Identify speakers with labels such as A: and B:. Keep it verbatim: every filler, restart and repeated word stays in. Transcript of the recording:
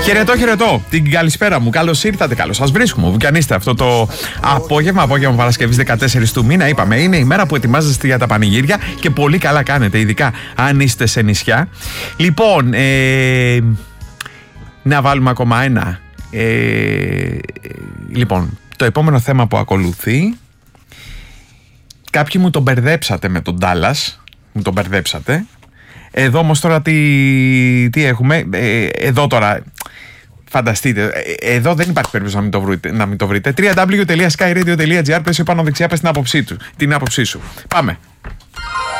A: Χαιρετώ, χαιρετώ. Την καλησπέρα μου. Καλώς ήρθατε, καλώς σας βρίσκουμε. Όπου κι αν είστε αυτό το απόγευμα, απόγευμα Παρασκευής δεκατέσσερις του μήνα, είπαμε, είναι η μέρα που ετοιμάζεστε για τα πανηγύρια και πολύ καλά κάνετε, ειδικά αν είστε σε νησιά. Λοιπόν, ε, να βάλουμε ακόμα ένα. Ε, λοιπόν, το επόμενο θέμα που ακολουθεί. Κάποιοι μου τον μπερδέψατε με τον Ντάλλας. Μου τον μπερδέψατε. Εδώ όμως τώρα τι, τι έχουμε. Ε, εδώ τώρα. Φανταστείτε, εδώ δεν υπάρχει περίπτωση να μην το βρείτε. Να μην το βρείτε. double-u double-u double-u τελεία sky radio τελεία gr. Πες πάνω δεξιά, πες την άποψή, του, την άποψή σου. Πάμε.